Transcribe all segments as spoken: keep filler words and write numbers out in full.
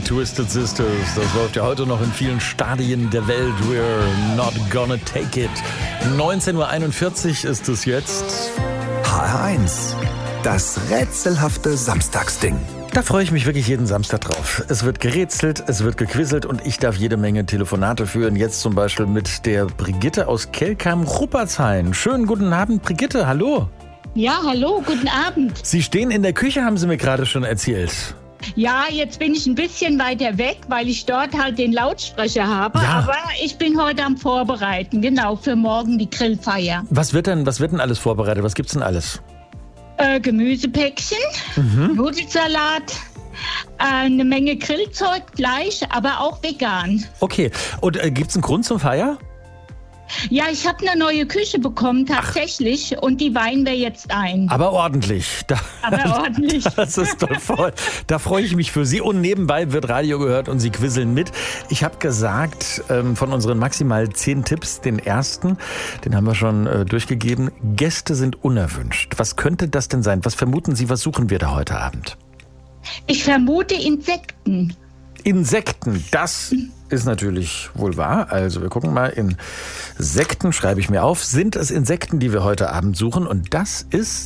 Twisted Sisters. Das läuft ja heute noch in vielen Stadien der Welt. We're not gonna take it. neunzehn Uhr einundvierzig ist es jetzt. H R eins. Das rätselhafte Samstagsding. Da freue ich mich wirklich jeden Samstag drauf. Es wird gerätselt, es wird gequisselt und ich darf jede Menge Telefonate führen. Jetzt zum Beispiel mit der Brigitte aus Kelkheim-Ruppertshain. Schönen guten Abend, Brigitte, hallo. Ja, hallo, guten Abend. Sie stehen in der Küche, haben Sie mir gerade schon erzählt. Ja, jetzt bin ich ein bisschen weiter weg, weil ich dort halt den Lautsprecher habe. Ja. Aber ich bin heute am Vorbereiten, genau, für morgen die Grillfeier. Was wird denn, was wird denn alles vorbereitet? Was gibt's denn alles? Äh, Gemüsepäckchen, mhm. Nudelsalat, äh, eine Menge Grillzeug gleich, aber auch vegan. Okay, und äh, gibt's einen Grund zum Feier? Ja, ich habe eine neue Küche bekommen, tatsächlich, Ach. und die weihen wir jetzt ein. Aber ordentlich. Da, Aber ordentlich. Das ist doch voll. Da freue ich mich für Sie. Und nebenbei wird Radio gehört und Sie quizzeln mit. Ich habe gesagt, ähm, von unseren maximal zehn Tipps, den ersten, den haben wir schon äh, durchgegeben. Gäste sind unerwünscht. Was könnte das denn sein? Was vermuten Sie, was suchen wir da heute Abend? Ich vermute Insekten. Insekten, das ist natürlich wohl wahr. Also wir gucken mal, Insekten schreibe ich mir auf. Sind es Insekten, die wir heute Abend suchen? Und das ist...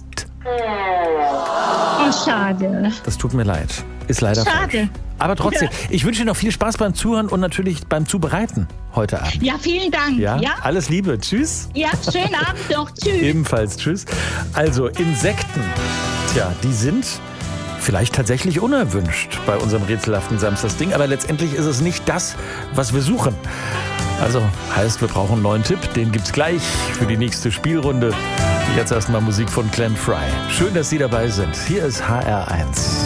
Oh, schade. Das tut mir leid. Ist leider Schade. falsch. Aber trotzdem, ja. Ich wünsche Ihnen noch viel Spaß beim Zuhören und natürlich beim Zubereiten heute Abend. Ja, vielen Dank. Ja, ja? Alles Liebe. Tschüss. Ja, schönen Abend noch. Tschüss. Ebenfalls tschüss. Also Insekten, tja, die sind... vielleicht tatsächlich unerwünscht bei unserem rätselhaften Samstagsding, aber letztendlich ist es nicht das, was wir suchen. Also heißt, wir brauchen einen neuen Tipp, den gibt's gleich für die nächste Spielrunde. Jetzt erstmal Musik von Glenn Frey. Schön, dass Sie dabei sind. Hier ist H R eins.